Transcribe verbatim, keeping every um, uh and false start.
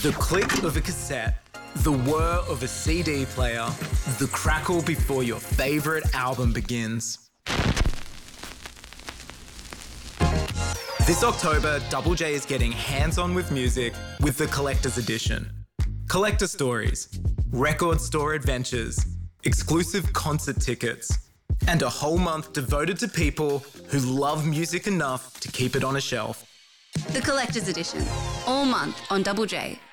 The click of a cassette, the whir of a C D player, the crackle before your favourite album begins. This October, Double J is getting hands-on with music with the Collector's Edition. Collector stories, record store adventures, exclusive concert tickets, and a whole month devoted to people who love music enough to keep it on a shelf. The Collector's Edition, all month on Double J.